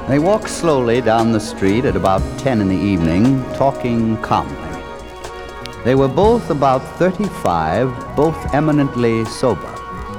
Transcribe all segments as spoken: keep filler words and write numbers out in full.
They walked slowly down the street at about ten in the evening, talking calmly. They were both about thirty-five, both eminently sober.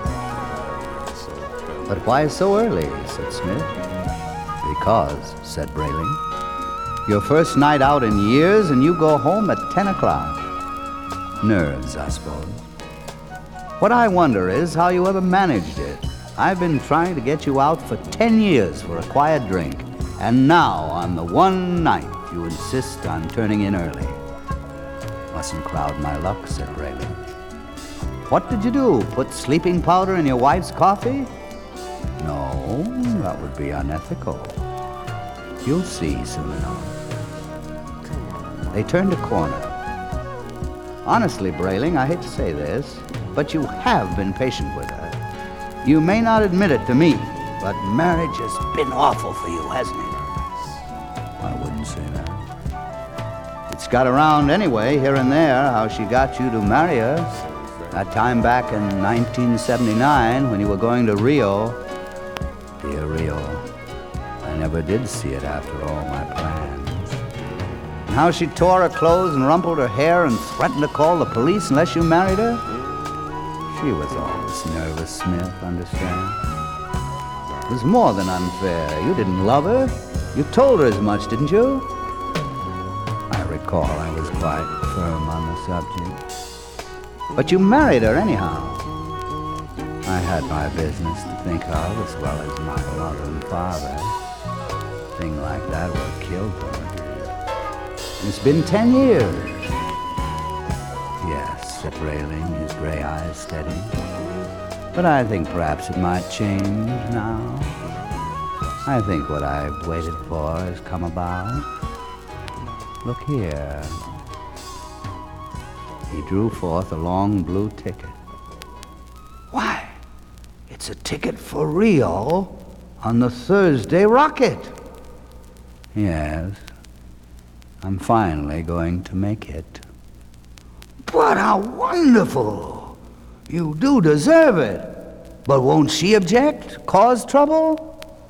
"But why so early?" said Smith. "Because," said Brayling, "your first night out in years and you go home at ten o'clock. Nerves, I suppose. What I wonder is how you ever managed it. I've been trying to get you out for ten years for a quiet drink, and now on the one night you insist on turning in early." "Mustn't crowd my luck," said Brayling. "What did you do? Put sleeping powder in your wife's coffee?" "No, that would be unethical. You'll see soon enough." They turned a corner. "Honestly, Brayling, I hate to say this, but you have been patient with her. You may not admit it to me, but marriage has been awful for you, hasn't it?" "I wouldn't say that." "It's got around anyway, here and there, how she got you to marry her. That time back in nineteen seventy-nine when you were going to Rio." "Dear Rio, I never did see it after all my plans." "And how she tore her clothes and rumpled her hair and threatened to call the police unless you married her?" "She was always nervous, Smith, understand? It was more than unfair. You didn't love her. You told her as much, didn't you?" I recall I was quite firm on the subject. "But you married her anyhow." "I had my business to think of as well as my mother and father. A thing like that would have killed her. It's been ten years." "Yes," said Brayling, his gray eyes steady. "But I think perhaps it might change now. I think what I've waited for has come about. Look here." He drew forth a long blue ticket. "Why, it's a ticket for Rio on the Thursday rocket." "Yes, I'm finally going to make it." "But how wonderful! You do deserve it. But won't she object? Cause trouble?"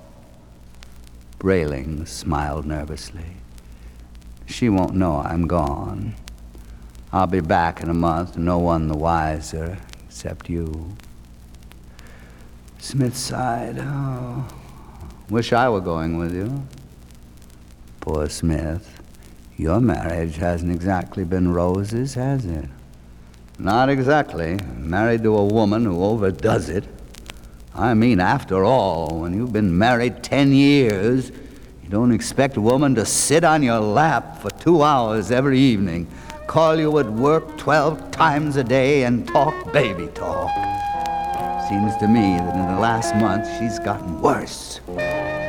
Brayling smiled nervously. "She won't know I'm gone. I'll be back in a month, no one the wiser, except you." Smith sighed. "Oh, wish I were going with you." "Poor Smith, your marriage hasn't exactly been roses, has it?" "Not exactly. Married to a woman who overdoes it. I mean, after all, when you've been married ten years, you don't expect a woman to sit on your lap for two hours every evening, call you at work twelve times a day, and talk baby talk. Seems to me that in the last month she's gotten worse.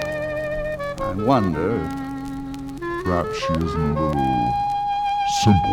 I wonder if perhaps she isn't a little simple."